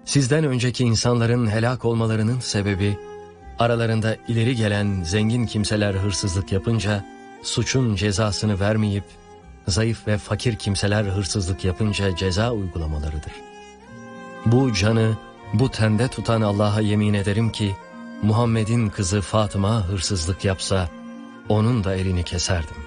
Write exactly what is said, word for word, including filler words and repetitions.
Sizden önceki insanların helak olmalarının sebebi, aralarında ileri gelen zengin kimseler hırsızlık yapınca, suçun cezasını vermeyip, zayıf ve fakir kimseler hırsızlık yapınca ceza uygulamalarıdır. Bu canı, bu tende tutan Allah'a yemin ederim ki, Muhammed'in kızı Fatıma hırsızlık yapsa, onun da elini keserdim.